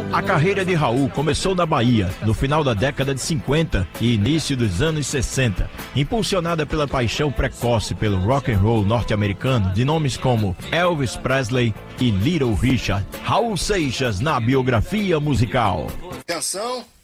A carreira de Raul começou na Bahia, no final da década de 50 e início dos anos 60, impulsionada pela paixão precoce pelo rock and roll norte-americano de nomes como Elvis Presley e Little Richard. Raul Seixas na biografia musical. Atenção!